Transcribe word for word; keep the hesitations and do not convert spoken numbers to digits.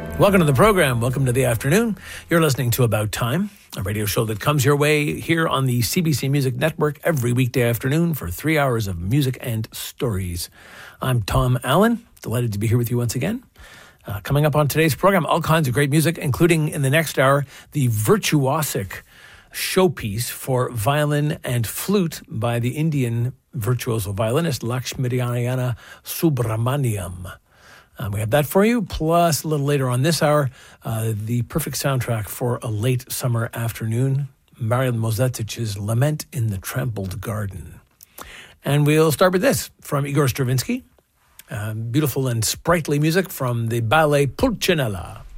Welcome to the program. Welcome to the afternoon. You're listening to About Time, a radio show that comes your way here on the C B C Music Network every weekday afternoon for three hours of music and stories. I'm Tom Allen, delighted to be here with you once again. Uh, coming up on today's program, all kinds of great music, including in the next hour, the virtuosic showpiece for violin and flute by the Indian virtuoso violinist Lakshminarayana Subramaniam. Um, we have that for you, plus a little later on this hour, uh, the perfect soundtrack for a late summer afternoon, Marian Mozettich's Lament in the Trampled Garden. And we'll start with this from Igor Stravinsky, uh, beautiful and sprightly music from the ballet Pulcinella.